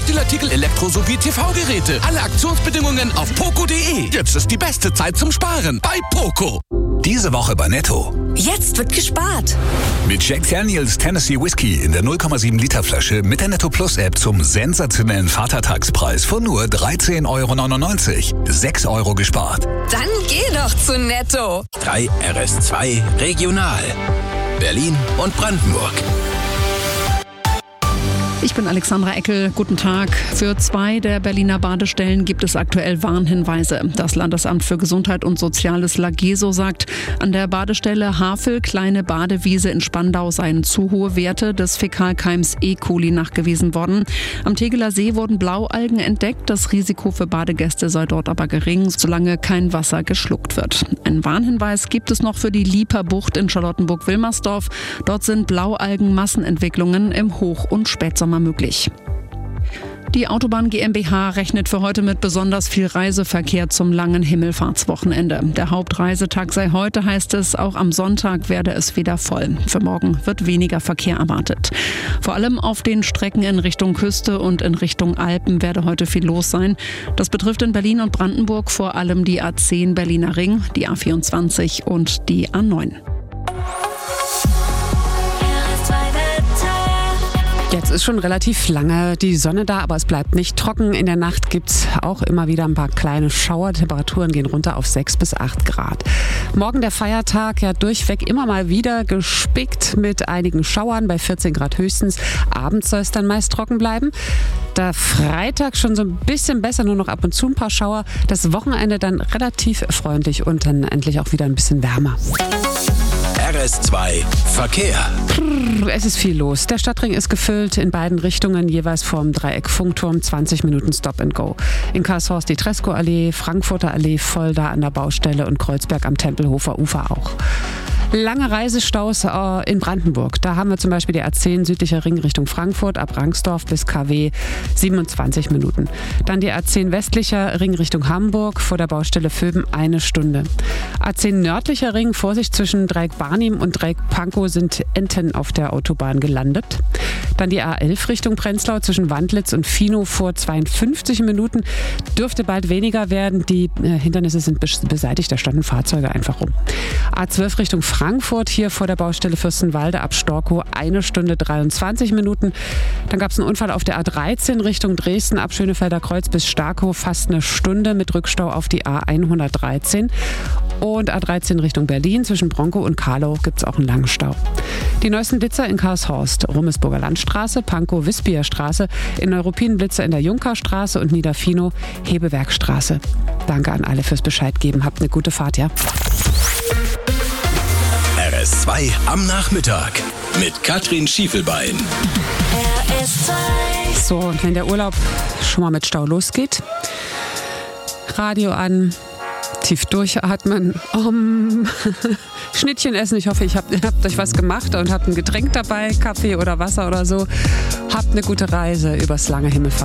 Textilartikel, Elektro- sowie TV-Geräte. Alle Aktionsbedingungen auf poco.de. Jetzt ist die beste Zeit zum Sparen bei Poco. Diese Woche bei Netto. Jetzt wird gespart. Mit Jack Daniels Tennessee Whiskey in der 0,7 Liter Flasche mit der Netto Plus App zum sensationellen Vatertagspreis von nur 13,99 €. 6 € gespart. Dann geh doch zu Netto. 3 RS2 Regional. Berlin und Brandenburg. Ich bin Alexandra Eckel. Guten Tag. Für 2 der Berliner Badestellen gibt es aktuell Warnhinweise. Das Landesamt für Gesundheit und Soziales LAGESO sagt, an der Badestelle Havel, Kleine Badewiese in Spandau seien zu hohe Werte des Fäkalkeims E. coli nachgewiesen worden. Am Tegeler See wurden Blaualgen entdeckt. Das Risiko für Badegäste sei dort aber gering, solange kein Wasser geschluckt wird. Einen Warnhinweis gibt es noch für die Lieperbucht in Charlottenburg-Wilmersdorf. Dort sind Blaualgen-Massenentwicklungen im Hoch- und Spätsommer möglich. Die Autobahn GmbH rechnet für heute mit besonders viel Reiseverkehr zum langen Himmelfahrtswochenende. Der Hauptreisetag sei heute, heißt es. Auch am Sonntag werde es wieder voll. Für morgen wird weniger Verkehr erwartet. Vor allem auf den Strecken in Richtung Küste und in Richtung Alpen werde heute viel los sein. Das betrifft in Berlin und Brandenburg vor allem die A10 Berliner Ring, die A24 und die A9. Jetzt ist schon relativ lange die Sonne da, aber es bleibt nicht trocken. In der Nacht gibt es auch immer wieder ein paar kleine Schauer. Temperaturen gehen runter auf 6 bis 8 Grad. Morgen der Feiertag, ja durchweg immer mal wieder gespickt mit einigen Schauern bei 14 Grad höchstens. Abends soll es dann meist trocken bleiben. Der Freitag schon so ein bisschen besser, nur noch ab und zu ein paar Schauer. Das Wochenende dann relativ freundlich und dann endlich auch wieder ein bisschen wärmer. RS2 Verkehr. Es ist viel los. Der Stadtring ist gefüllt in beiden Richtungen, jeweils vorm Dreieck Funkturm, 20 Minuten Stop and Go. In Karlshorst die Treskow-Allee, Frankfurter Allee voll da an der Baustelle und Kreuzberg am Tempelhofer Ufer auch. Lange Reisestaus in Brandenburg. Da haben wir zum Beispiel die A10 südlicher Ring Richtung Frankfurt ab Rangsdorf bis KW 27 Minuten. Dann die A10 westlicher Ring Richtung Hamburg vor der Baustelle Vöben 1 Stunde. A10 nördlicher Ring, Vorsicht, zwischen Dreieck Barnim und Dreieck Pankow sind Enten auf der Autobahn gelandet. Dann die A11 Richtung Prenzlau zwischen Wandlitz und Finow vor 52 Minuten. Dürfte bald weniger werden. Die Hindernisse sind beseitigt, da standen Fahrzeuge einfach rum. A12 Richtung Frankfurt, hier vor der Baustelle Fürstenwalde ab Storkow 1 Stunde 23 Minuten. Dann gab es einen Unfall auf der A13 Richtung Dresden ab Schönefelder Kreuz bis Starkow, fast 1 Stunde mit Rückstau auf die A113. Und A13 Richtung Berlin zwischen Bronkow und Karlow gibt es auch einen langen Stau. Die neuesten Blitzer in Karlshorst, Rummelsburger Landstraße, Pankow-Wispia Straße, in Neuruppin Blitzer in der Junkerstraße und Niederfinow Hebewerkstraße. Danke an alle fürs Bescheid geben. Habt eine gute Fahrt, ja? RS2 am Nachmittag mit Katrin Schiefelbein. So, und wenn der Urlaub schon mal mit Stau losgeht, Radio an, tief durchatmen, Schnittchen essen. Ich hoffe, ihr habt euch was gemacht und habt ein Getränk dabei, Kaffee oder Wasser oder so. Habt eine gute Reise übers lange Himmelfahrtswochenende.